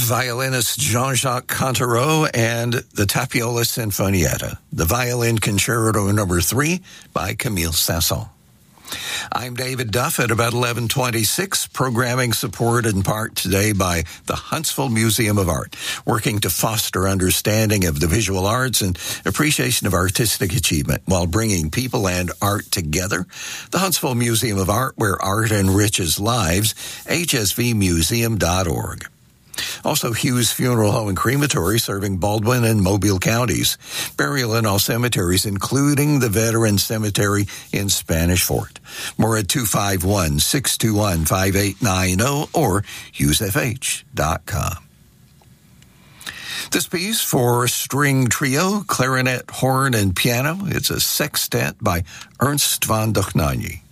violinist Jean-Jacques Cantereau and the Tapiola Sinfonietta, the Violin Concerto No. 3 by Camille Saint-Saëns. I'm David Duff at about 11:26, programming supported in part today by the Huntsville Museum of Art, working to foster understanding of the visual arts and appreciation of artistic achievement while bringing people and art together. The Huntsville Museum of Art, where art enriches lives, hsvmuseum.org. Also, Hughes Funeral Home and Crematory serving Baldwin and Mobile counties. Burial in all cemeteries, including the Veteran Cemetery in Spanish Fort. More at 251-621-5890 or hughesfh.com. This piece for string trio, clarinet, horn, and piano. It's a sextet by Ernst von Dohnanyi.